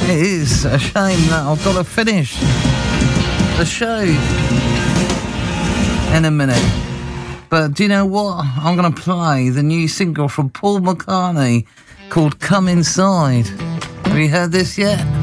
It is a shame that I've got to finish the show in a minute. But do you know what? I'm going to play the new single from Paul McCartney called Come Inside. Have you heard this yet?